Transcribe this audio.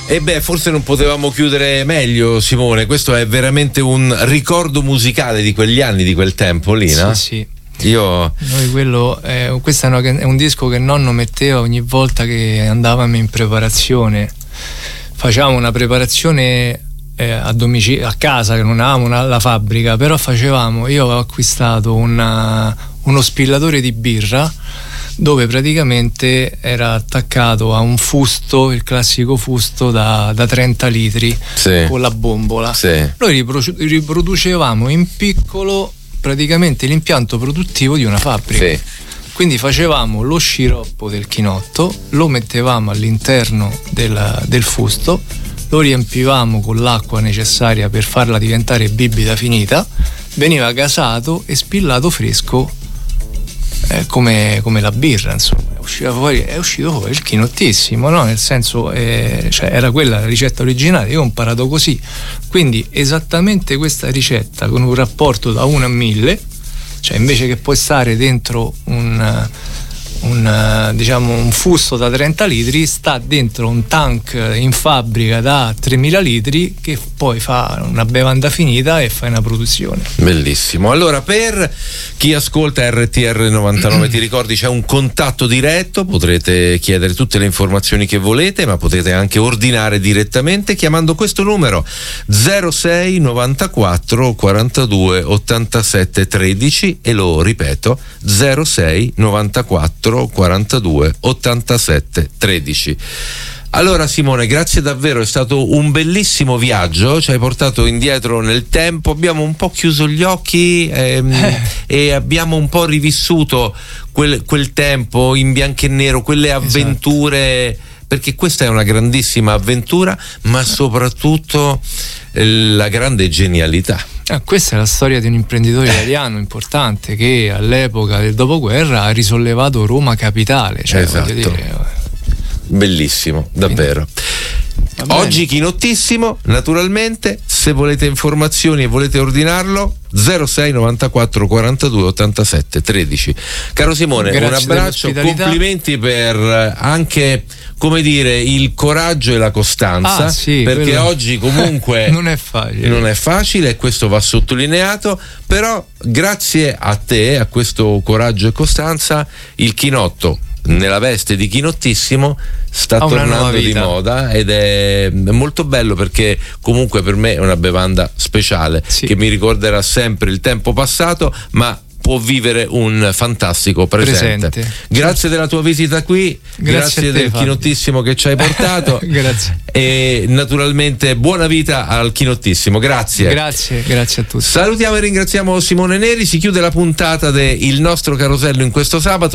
E beh, forse non potevamo chiudere meglio, Simone. Questo è veramente un ricordo musicale di quegli anni, di quel tempo lì, no? Sì. Noi questo è un disco che nonno metteva ogni volta che andavamo in preparazione. Facevamo una preparazione a domicilio, a casa, che non avevamo la fabbrica, però io avevo acquistato uno spillatore di birra dove praticamente era attaccato a un fusto, il classico fusto da 30 litri, sì, con la bombola. Sì. Noi riproducevamo in piccolo praticamente l'impianto produttivo di una fabbrica. Sì. Quindi facevamo lo sciroppo del chinotto, lo mettevamo all'interno del fusto, lo riempivamo con l'acqua necessaria per farla diventare bibita finita, veniva gasato e spillato fresco, come la birra, insomma. È uscito fuori il chinottissimo, no? Nel senso, cioè era quella la ricetta originale. Io ho imparato così, quindi esattamente questa ricetta con un rapporto da 1 a 1000, cioè invece che poi stare dentro un fusto da 30 litri, sta dentro un tank in fabbrica da 3000 litri che poi fa una bevanda finita e fa una produzione. Bellissimo. Allora, per chi ascolta RTR 99, ti ricordi, c'è un contatto diretto, potrete chiedere tutte le informazioni che volete, ma potete anche ordinare direttamente chiamando questo numero 06 94 42 87 13, e lo ripeto, 06 94 42 87 13. Allora Simone, grazie davvero, è stato un bellissimo viaggio, ci hai portato indietro nel tempo, abbiamo un po' chiuso gli occhi e abbiamo un po' rivissuto quel tempo in bianco e nero, quelle avventure, esatto, perché questa è una grandissima avventura, ma soprattutto la grande genialità. Questa è la storia di un imprenditore italiano importante che all'epoca del dopoguerra ha risollevato Roma capitale, cioè, esatto, voglio dire, bellissimo, davvero. Oggi chinottissimo, naturalmente, se volete informazioni e volete ordinarlo 06 94 42 87 13. Caro Simone, grazie, un abbraccio, complimenti per anche, come dire, il coraggio e la costanza, sì, perché oggi comunque non è facile e questo va sottolineato, però grazie a te, a questo coraggio e costanza, il chinotto nella veste di chinottissimo sta tornando di moda, ed è molto bello, perché comunque per me è una bevanda speciale, sì, che mi ricorderà sempre il tempo passato, ma può vivere un fantastico presente. Grazie della tua visita qui, grazie del chinottissimo che ci hai portato. Grazie. E naturalmente buona vita al chinottissimo. Grazie a tutti. Salutiamo e ringraziamo Simone Neri. Si chiude la puntata del nostro carosello in questo sabato.